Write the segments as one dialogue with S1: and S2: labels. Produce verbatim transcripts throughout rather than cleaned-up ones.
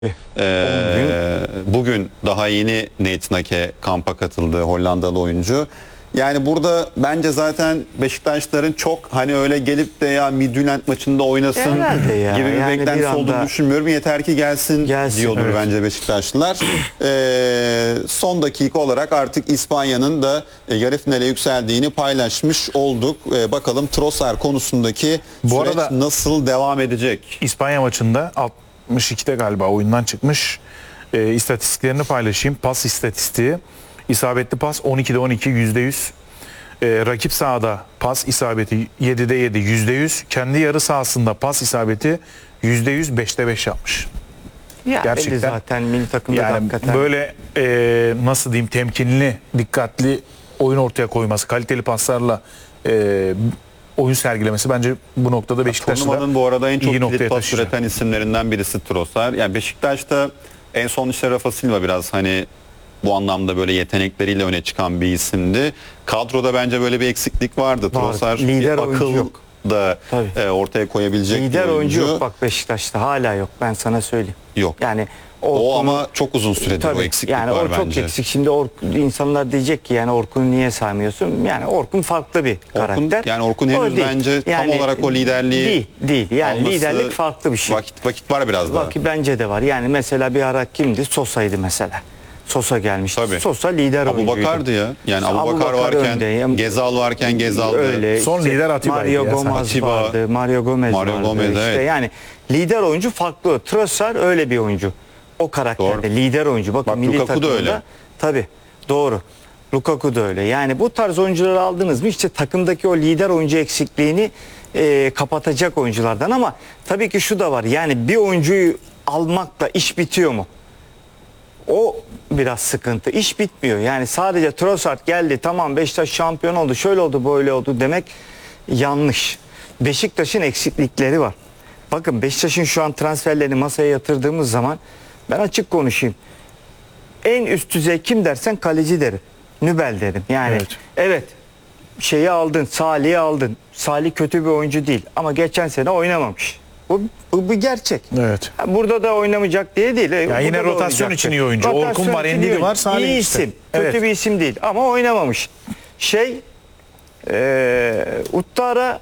S1: Ee, bugün daha yeni Nathan Ake kampa katıldı, Hollandalı oyuncu. Yani burada bence zaten Beşiktaşların çok hani öyle gelip de ya Midtjylland maçında oynasın
S2: ya.
S1: gibi bir
S2: yani
S1: beklentisi
S2: bir anda...
S1: olduğunu düşünmüyorum. Yeter ki gelsin,
S2: gelsin
S1: diyordur
S2: evet.
S1: bence Beşiktaşlılar. Ee, son dakika olarak artık İspanya'nın da yarı finale yükseldiğini paylaşmış olduk. Ee, bakalım Trossard konusundaki Bu süreç arada, nasıl devam edecek?
S3: İspanya maçında altmış ikide galiba oyundan çıkmış. E, istatistiklerini paylaşayım. Pas istatistiği. İsabetli pas on ikide on iki, yüzde yüz. E, rakip sahada pas isabeti yedide yedi, yüzde yüz. Kendi yarı sahasında pas isabeti yüzde yüz, beşte beş yapmış.
S2: Ya gerçekten zaten milli takımda
S3: yani
S2: hakikaten
S3: böyle e, nasıl diyeyim, temkinli, dikkatli oyun ortaya koyması, kaliteli paslarla e, oyun sergilemesi bence bu noktada Beşiktaş'ta
S1: turnuvanın bu arada en çok kilit pas
S3: taşıyacak.
S1: üreten isimlerinden birisi Trossard. Yani Beşiktaş'ta en son işte Rafa Silva biraz hani bu anlamda böyle yetenekleriyle öne çıkan bir isimdi. Kadroda bence böyle bir eksiklik vardı. Var. Trossard
S2: lider
S1: bir
S2: oyuncu
S1: akıl
S2: yok.
S1: da e, ortaya koyabilecek
S2: lider
S1: bir oyuncu.
S2: oyuncu yok bak Beşiktaş'ta, hala yok, ben sana söyleyeyim.
S1: Yok.
S2: Yani
S1: o, o ama çok uzun süredir
S2: tabii,
S1: o eksiklik
S2: yani
S1: var
S2: o çok
S1: bence.
S2: eksik. Şimdi Orkun, insanlar diyecek ki yani Orkun'u niye saymıyorsun? Yani Orkun farklı bir
S1: Orkun,
S2: karakter.
S1: yani Orkun henüz bence
S2: yani,
S1: tam olarak o liderliği
S2: değil, değil. Yani
S1: alması,
S2: liderlik farklı bir şey.
S1: Vakit vakit var biraz daha.
S2: Vakit bence de var. Yani mesela bir ara kimdi? Sosa'ydı mesela. Sosa gelmişti.
S1: Tabii.
S2: Sosa lider oyuncuydu.
S1: Abubakar'dı ya. Yani Abubakar varken, önde. Gezal varken Gezal'dı.
S2: Öyle.
S3: Son
S2: işte
S3: lider Atiba'ydı.
S2: Mario
S3: ya,
S2: Gomez
S1: Atiba,
S2: vardı. Mario Gomez
S1: Mario
S2: vardı.
S1: Gomez,
S2: işte
S1: evet.
S2: yani lider oyuncu farklı. Trossard öyle bir oyuncu. O karakterde
S1: Doğru.
S2: lider oyuncu. Bakın
S1: Bak,
S2: milli
S1: Lukaku da
S2: takımda
S1: öyle.
S2: tabii. Doğru. Lukaku da öyle. Yani bu tarz oyuncuları aldınız mı işte takımdaki o lider oyuncu eksikliğini e, kapatacak oyunculardan, ama tabii ki şu da var. Yani bir oyuncuyu almakla iş bitiyor mu? O biraz sıkıntı. İş bitmiyor. Yani sadece Trossard geldi, tamam Beşiktaş şampiyon oldu, şöyle oldu, böyle oldu demek yanlış. Beşiktaş'ın eksiklikleri var. Bakın Beşiktaş'ın şu an transferlerini masaya yatırdığımız zaman, ben açık konuşayım, en üst düzey kim dersen kaleci derim. Nübel derim. Yani evet, evet şeyi aldın, Salih'i aldın. Salih kötü bir oyuncu değil ama geçen sene oynamamış. Bu, bu bir gerçek.
S3: Evet.
S2: Burada da oynamayacak diye değil.
S3: Ya yine rotasyon için iyi oyuncu. Orkun var, Endidi var, Salih
S2: İyi
S3: işte.
S2: isim.
S3: Evet.
S2: Kötü bir isim değil ama oynamamış. Şey e, Uttara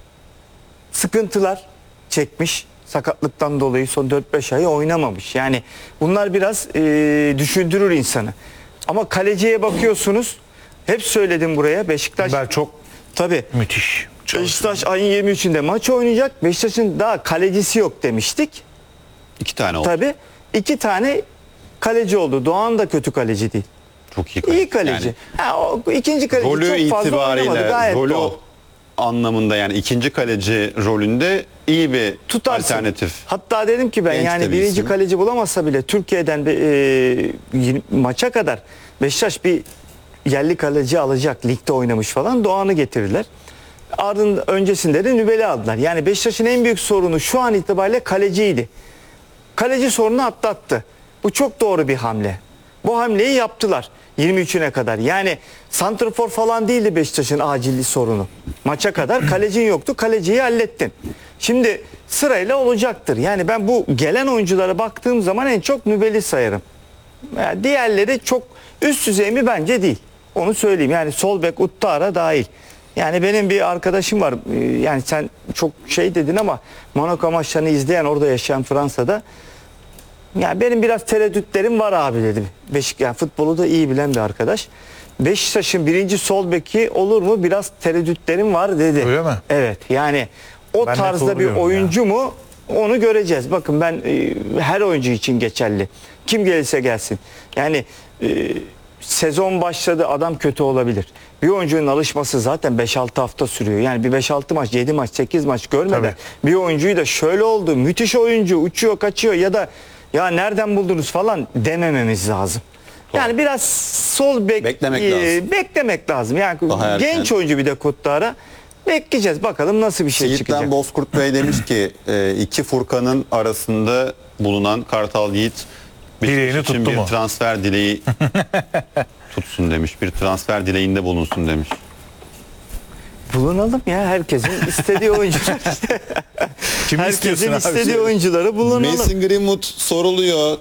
S2: sıkıntılar çekmiş. Sakatlıktan dolayı son dört beş ayı oynamamış. Yani bunlar biraz e, düşündürür insanı. Ama kaleciye bakıyorsunuz. Hep söyledim buraya. Beşiktaş
S3: Ben çok
S2: tabii
S3: müthiş.
S2: Beşiktaş ayın yirmi üçünde maç oynayacak. Beşiktaş'ın daha kalecisi yok demiştik.
S1: İki tane oldu.
S2: Tabii. iki tane kaleci oldu. Doğan da kötü kaleci değil.
S1: Çok iyi kaleci.
S2: İyi kaleci.
S1: Yani,
S2: ha, o ikinci kaleci
S1: rolü
S2: çok fazla oynamadı.
S1: itibariyle,
S2: Gayet
S1: rolü
S2: doğal.
S1: anlamında yani ikinci kaleci rolünde iyi bir
S2: Tutarsın.
S1: alternatif.
S2: Hatta dedim ki ben
S1: Genç
S2: yani
S1: bir
S2: birinci
S1: isim.
S2: kaleci bulamazsa bile Türkiye'den bir, e, maça kadar Beşiktaş bir yerli kaleci alacak. Ligde oynamış falan. Doğan'ı getirirler. Ardından öncesinde de Nübel'i aldılar. Yani Beşiktaş'ın en büyük sorunu şu an itibariyle kaleciydi. Kaleci sorunu atlattı. Bu çok doğru bir hamle. Bu hamleyi yaptılar yirmi üçüne kadar. Yani santrfor falan değildi Beşiktaş'ın acil sorunu. Maça kadar kalecin yoktu. Kaleciyi hallettin. Şimdi sırayla olacaktır. Yani ben bu gelen oyunculara baktığım zaman en çok Nübel'i sayarım. Yani diğerleri çok üst düzey mi? Bence değil. Onu söyleyeyim. Yani sol bek Uttara dahil. Yani benim bir arkadaşım var. Yani sen çok şey dedin ama Monaco maçlarını izleyen, orada yaşayan Fransa'da, yani benim biraz tereddütlerim var abi dedi. Beşik, yani futbolu da iyi bilen bir arkadaş. Beşiktaş'ın birinci sol beki olur mu? Biraz tereddütlerim var dedi.
S3: Öyle mi?
S2: Evet. Yani o
S3: Ben
S2: tarzda bir oyuncu ya. mu? Onu göreceğiz. Bakın ben e, her oyuncu için geçerli. Kim gelirse gelsin. Yani e, sezon başladı, adam kötü olabilir. Bir oyuncunun alışması zaten beş altı hafta sürüyor. Yani bir beş altı maç, yedi maç, sekiz maç görmeden Tabii. bir oyuncuyu da şöyle oldu, müthiş oyuncu, uçuyor, kaçıyor ya da ya nereden buldunuz falan demememiz lazım. Yani biraz sol bek
S1: beklemek
S2: e,
S1: lazım.
S2: Beklemek lazım. Yani Daha genç erken. oyuncu bir de Kuttara. Bekleyeceğiz bakalım nasıl bir şey
S1: Yiğit'ten
S2: çıkacak.
S1: Bozkurt Bey demiş ki e, iki Furkan'ın arasında bulunan Kartal Yiğit
S3: dileğini
S1: için
S3: tuttu
S1: bir
S3: mu?
S1: transfer dileği tutsun demiş. Bir transfer dileğinde bulunsun demiş.
S2: Bulunalım ya, herkesin istediği oyuncular.
S3: Kimi istiyorsun
S2: Herkesin
S3: abi?
S2: istediği oyuncuları bulunalım.
S1: Mason Greenwood soruluyor.